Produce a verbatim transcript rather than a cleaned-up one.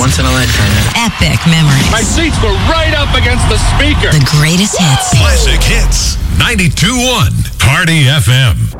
Once in a lifetime. Epic memories. My seats were right up against the speaker. The greatest hits. Classic hits. ninety-two point one Party F M.